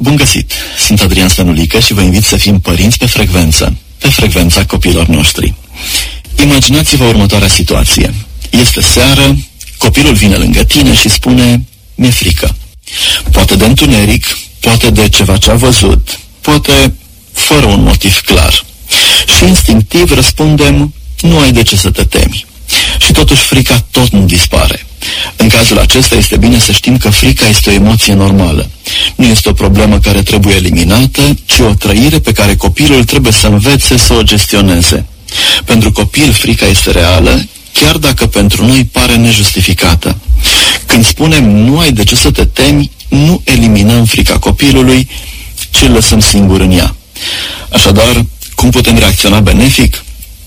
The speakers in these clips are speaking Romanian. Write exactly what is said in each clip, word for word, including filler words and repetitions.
Bun găsit! Sunt Adrian Stănulică și vă invit să fim părinți pe frecvență, pe frecvența copiilor noștri. Imaginați-vă următoarea situație. Este seară, copilul vine lângă tine și spune: mi-e frică. Poate de întuneric, poate de ceva ce a văzut, poate fără un motiv clar. Și instinctiv răspundem: nu ai de ce să te temi. Și totuși frica tot nu dispare. În cazul acesta este bine să știm că frica este o emoție normală. Nu este o problemă care trebuie eliminată, ci o trăire pe care copilul trebuie să învețe să o gestioneze. Pentru copil frica este reală, chiar dacă pentru noi pare nejustificată. Când spunem nu ai de ce să te temi, nu eliminăm frica copilului, ci îl lăsăm singur în ea. Așadar, cum putem reacționa benefic?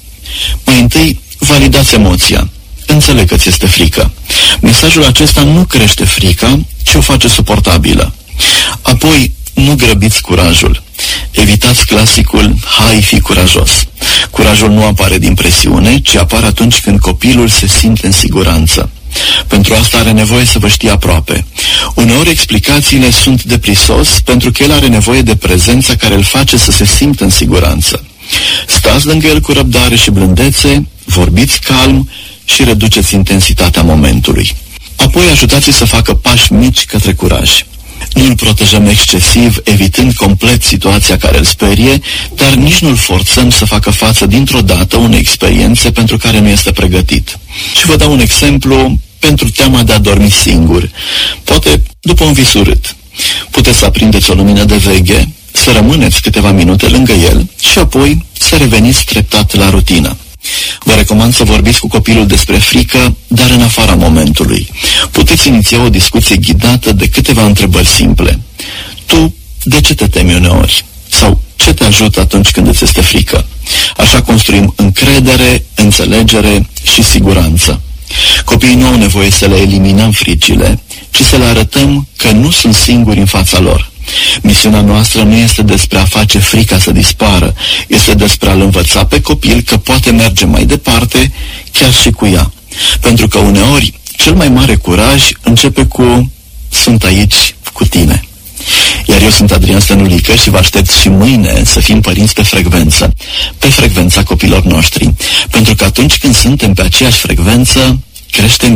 Mai întâi, validați emoția. Înțeleg că ți este frică. Mesajul acesta nu crește frica, ci o face suportabilă. Apoi, nu grăbiți curajul. Evitați clasicul hai, fi curajos. Curajul nu apare din presiune, ci apare atunci când copilul se simte în siguranță. Pentru asta are nevoie să vă știe aproape. Uneori explicațiile sunt de prisos pentru că el are nevoie de prezența care îl face să se simtă în siguranță. Stați lângă el cu răbdare și blândețe, vorbiți calm și reduceți intensitatea momentului. Apoi ajutați-l să facă pași mici către curaj. Nu îl protejăm excesiv, evitând complet situația care îl sperie, dar nici nu îl forțăm să facă față dintr-o dată unei experiențe pentru care nu este pregătit. Și vă dau un exemplu pentru teama de a dormi singur. Poate după un vis urât. Puteți să aprindeți o lumină de veche, să rămâneți câteva minute lângă el și apoi să reveniți treptat la rutină. Vă recomand să vorbiți cu copilul despre frică, dar în afara momentului. Puteți iniția o discuție ghidată de câteva întrebări simple. Tu, de ce te temi uneori? Sau ce te ajută atunci când îți este frică? Așa construim încredere, înțelegere și siguranță. Copiii nu au nevoie să le eliminăm fricile, ci să le arătăm că nu sunt singuri în fața lor. Misiunea noastră nu este despre a face frica să dispară, este despre a-l învăța pe copil că poate merge mai departe, chiar și cu ea. Pentru că uneori, cel mai mare curaj începe cu sunt aici cu tine. Iar eu sunt Adrian Stănulică și vă aștept și mâine să fim părinți pe frecvență, pe frecvența copilor noștri. Pentru că atunci când suntem pe aceeași frecvență, creștem